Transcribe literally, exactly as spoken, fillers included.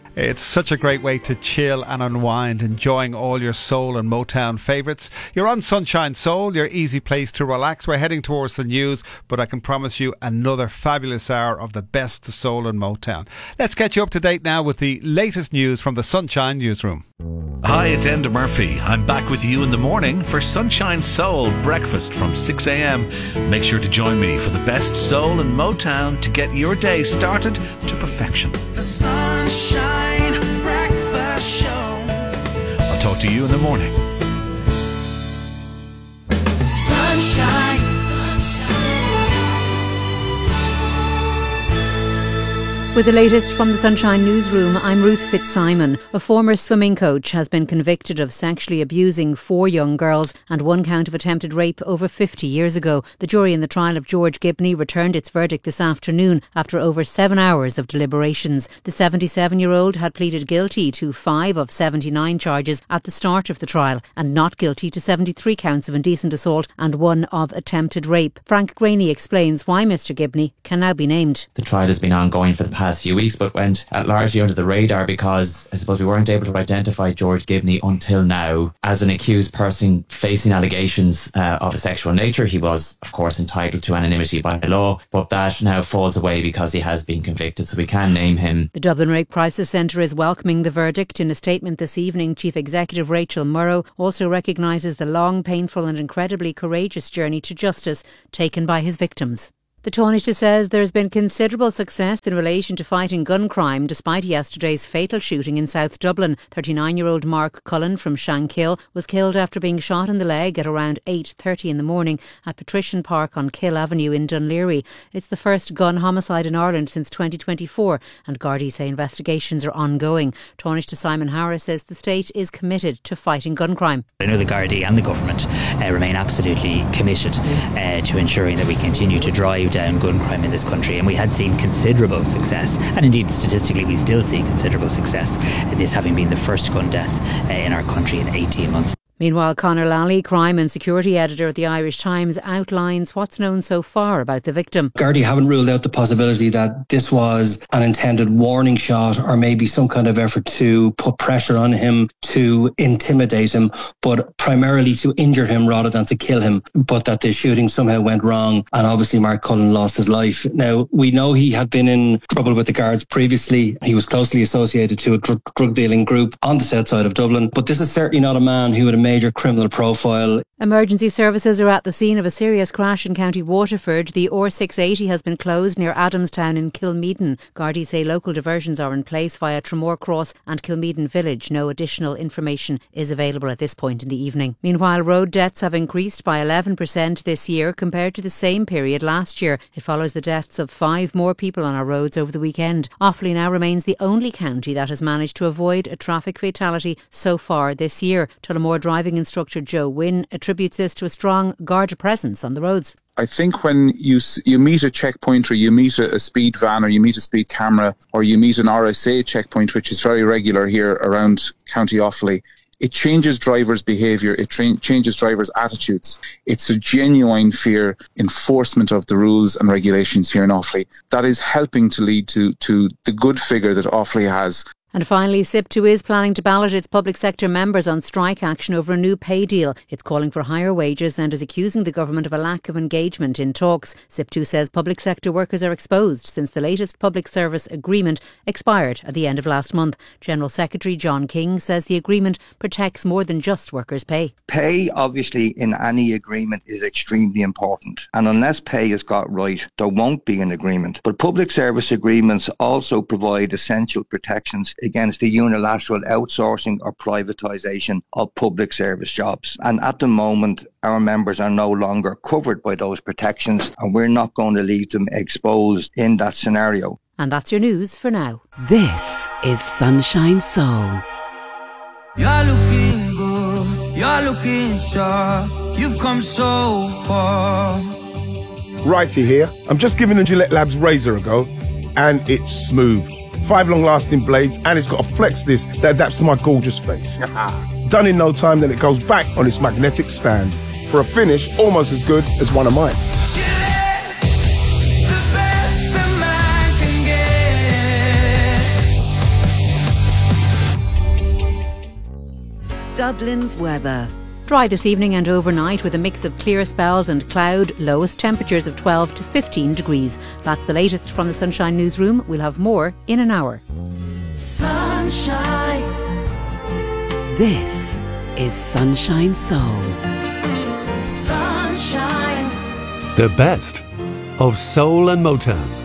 It's such a great way to chill and unwind, enjoying all your soul and Motown favourites. You're on Sunshine Soul, your easy place to relax. We're heading towards the news, but I can promise you another fabulous hour of the best of soul and Motown. Let's get you up to date now with the latest news from the Sunshine Newsroom. Hi, it's Enda Murphy. I'm back with you in the morning for Sunshine Soul breakfast from six a.m. Make sure to join me for the best soul and Motown to get your day started to perfection. The Sunshine Breakfast Show. I'll talk to you in the morning. Sunshine. With the latest from the Sunshine Newsroom, I'm Ruth Fitzsimon. A former swimming coach has been convicted of sexually abusing four young girls and one count of attempted rape over fifty years ago. The jury in the trial of George Gibney returned its verdict this afternoon after over seven hours of deliberations. The seventy-seven-year-old had pleaded guilty to five of seventy-nine charges at the start of the trial and not guilty to seventy-three counts of indecent assault and one of attempted rape. Frank Graney explains why Mister Gibney can now be named. The trial has been ongoing for the past few weeks, but went uh, largely under the radar because I suppose we weren't able to identify George Gibney until now as an accused person facing allegations uh, of a sexual nature. He was, of course, entitled to anonymity by law, but that now falls away because he has been convicted, so we can name him. The Dublin Rape Crisis Centre is welcoming the verdict. In a statement this evening, Chief Executive Rachel Murrow also recognises the long, painful and incredibly courageous journey to justice taken by his victims. The Taoiseach says there has been considerable success in relation to fighting gun crime despite yesterday's fatal shooting in South Dublin. thirty-nine-year-old Mark Cullen from Shankill was killed after being shot in the leg at around eight thirty in the morning at Patrician Park on Kill Avenue in Dún Laoghaire. It's the first gun homicide in Ireland since twenty twenty-four and Gardaí say investigations are ongoing. Taoiseach Simon Harris says the state is committed to fighting gun crime. I know the Gardaí and the government uh, remain absolutely committed uh, to ensuring that we continue to drive down gun crime in this country, and we had seen considerable success, and indeed statistically we still see considerable success, this having been the first gun death uh, in our country in eighteen months. Meanwhile, Conor Lally, crime and security editor at the Irish Times, outlines what's known so far about the victim. Gardaí haven't ruled out the possibility that this was an intended warning shot or maybe some kind of effort to put pressure on him, to intimidate him, but primarily to injure him rather than to kill him, but that the shooting somehow went wrong and obviously Mark Cullen lost his life. Now, we know he had been in trouble with the guards previously. He was closely associated to a dr- drug dealing group on the south side of Dublin, but this is certainly not a man who had a major criminal profile. Emergency services are at the scene of a serious crash in County Waterford. The R six eighty has been closed near Adamstown in Kilmeaden. Gardaí say local diversions are in place via Tremore Cross and Kilmeaden Village. No additional information is available at this point in the evening. Meanwhile, road deaths have increased by eleven percent this year compared to the same period last year. It follows the deaths of five more people on our roads over the weekend. Offaly now remains the only county that has managed to avoid a traffic fatality so far this year. Tullamore driving instructor Joe Wynne attributes this to a strong Garda presence on the roads. I think when you you meet a checkpoint or you meet a, a speed van or you meet a speed camera or you meet an R S A checkpoint, which is very regular here around County Offaly, it changes drivers' behaviour, it tra- changes drivers' attitudes. It's a genuine fear enforcement of the rules and regulations here in Offaly that is helping to lead to, to the good figure that Offaly has. And finally, S I P two is planning to ballot its public sector members on strike action over a new pay deal. It's calling for higher wages and is accusing the government of a lack of engagement in talks. S I P two says public sector workers are exposed since the latest public service agreement expired at the end of last month. General Secretary John King says the agreement protects more than just workers' pay. Pay, obviously, in any agreement is extremely important. And unless pay is got right, there won't be an agreement. But public service agreements also provide essential protections against the unilateral outsourcing or privatisation of public service jobs. And at the moment, our members are no longer covered by those protections, and we're not going to leave them exposed in that scenario. And that's your news for now. This is Sunshine Soul. You're looking good, you're looking sharp, you've come so far. Righty here. I'm just giving the Gillette Labs razor a go, and it's smooth. Five long-lasting blades, and it's got a flex disc that adapts to my gorgeous face. Done in no time, then it goes back on its magnetic stand for a finish almost as good as one of mine. Dublin's weather. Dry this evening and overnight with a mix of clear spells and cloud, lowest temperatures of twelve to fifteen degrees. That's the latest from the Sunshine Newsroom. We'll have more in an hour. Sunshine. This is Sunshine Soul. Sunshine. The best of soul and Motown.